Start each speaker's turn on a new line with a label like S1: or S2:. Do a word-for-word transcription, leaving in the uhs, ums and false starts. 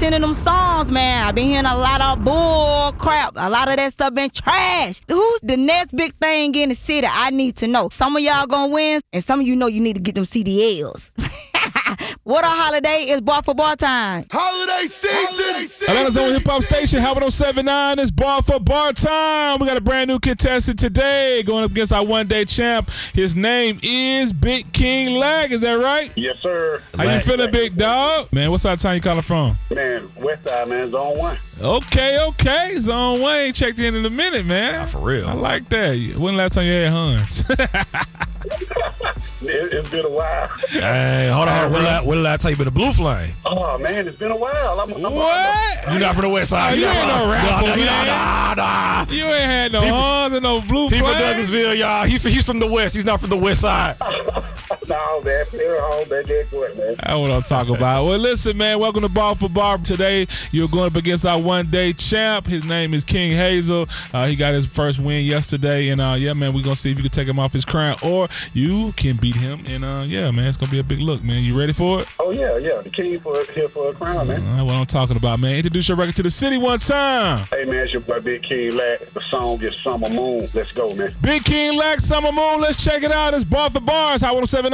S1: listening to them songs, man. I've been hearing a lot of bull crap. A lot of that stuff been trash. Who's the next big thing in the city? I need to know. Some of y'all gonna win, and some of you know you need to get them C D Ls. What a holiday is bar for bar time.
S2: Holiday season.
S3: Atlanta's own hip hop station, Hot one oh seven point nine. It's bar for bar time. We got a brand new contestant today going up against our one day champ. His name is Big King Lack. Is that right?
S4: Yes, sir.
S3: How you feeling, big dog? Man, what side of town you calling from?
S4: Man, West Side, man, Zone One.
S3: Okay, okay. Zone one ain't checked in in a minute, man.
S5: Nah, for real.
S3: I like that. When the last time you had Hans?
S4: it, it's been a while.
S5: Hey, hold on. When did I, when did I tell you been a blue flame?
S4: Oh, man, it's been a while. I'm, I'm,
S3: What?
S5: You not from the West Side.
S3: Oh, you ain't no rapper,
S5: nah,
S3: man.
S5: Nah, nah.
S3: You ain't had no Hans and no blue
S5: He
S3: flame.
S5: from Douglasville, y'all. He, he's from the West. He's not from the West Side.
S4: No, man, they're home. They're dead quick, man.
S3: That's what I'm talking about. Well, listen, man, welcome to Bar for Bar. Today, you're going up against our one-day champ. His name is King Hazel. Uh, he got his first win yesterday. And, uh, yeah, man, we're going to see if you can take him off his crown or you can beat him. And, uh, yeah, man, it's going to be a big look, man. You ready for it?
S4: Oh, yeah, yeah. The king for here for a crown, man.
S3: Uh, what I'm talking about, man. Introduce your record to the city one time.
S4: Hey, man, it's your boy Big King Lack. The song is Summer Moon. Let's go, man.
S3: Big King Lack, Summer Moon. Let's check it out. It's Bar for Bars. Hot one oh seven.